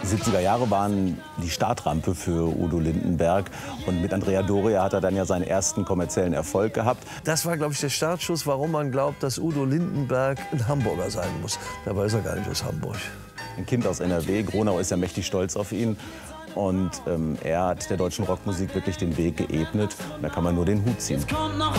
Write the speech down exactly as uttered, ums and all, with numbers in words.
Die siebziger Jahre waren die Startrampe für Udo Lindenberg. Und mit Andrea Doria hat er dann ja seinen ersten kommerziellen Erfolg gehabt. Das war, glaube ich, der Startschuss, warum man glaubt, dass Udo Lindenberg ein Hamburger sein muss. Dabei ist er gar nicht aus Hamburg. Ein Kind aus N R W. Gronau ist ja mächtig stolz auf ihn. Und ähm, er hat der deutschen Rockmusik wirklich den Weg geebnet. Und da kann man nur den Hut ziehen.